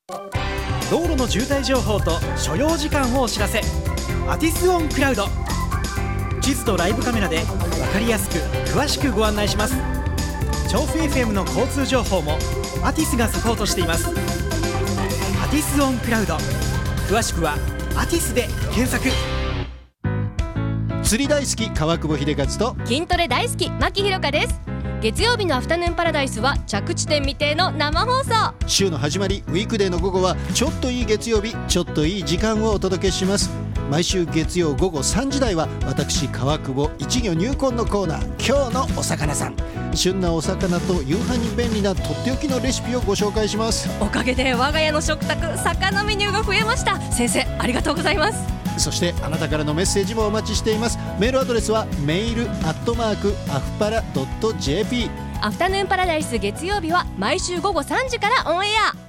道路の渋滞情報と所要時間をお知らせ。アティスオンクラウド。地図とライブカメラで分かりやすく詳しくご案内します。調布 FM の交通情報もアティスがサポートしています。アティスオンクラウド、詳しくはアティスで検索。 釣り大好き川久保秀勝と筋トレ大好き牧ひろかです。月曜日のアフタヌーンパラダイスは着地点未定の生放送。 週の始まりウィークデーの午後はちょっといい月曜日、ちょっといい時間をお届けします。毎週月曜午後3時台は私川久保一魚入魂のコーナー、今日のお魚さん。旬なお魚と夕飯に便利なとっておきのレシピをご紹介します。 おかげで我が家の食卓、魚メニューが増えました。先生ありがとうございます。 そしてあなたからのメッセージもお待ちしています。メールアドレスはmail@afpara.jp。 アフタヌーンパラダイス月曜日は毎週午後3時からオンエア。